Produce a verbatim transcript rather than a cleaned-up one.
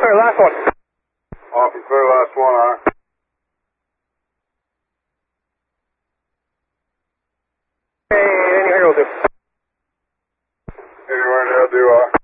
clear, last one. Off and clear, last one, all right. Okay, anywhere will do. Anywhere they'll do, all right.